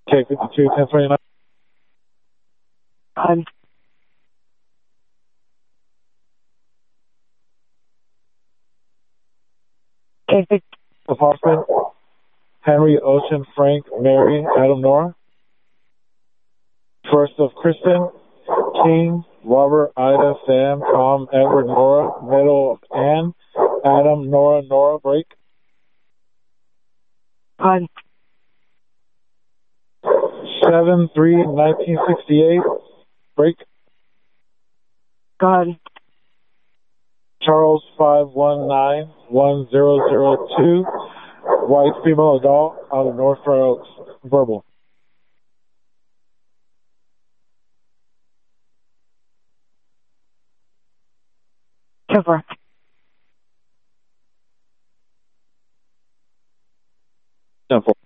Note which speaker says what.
Speaker 1: K-52, 1029.
Speaker 2: God. K-52.
Speaker 1: Hoffman, Henry, Ocean, Frank, Mary, Adam, Nora. First of Kristen, King, Robert, Ida, Sam, Tom, Edward, Nora. Middle of Ann, Adam, Nora, Nora, break.
Speaker 2: God.
Speaker 1: 7-3-1968, break.
Speaker 2: God.
Speaker 1: Charles, 519-1002, white female adult, out of North Fair Oaks, verbal.
Speaker 2: Cover.
Speaker 1: Simple.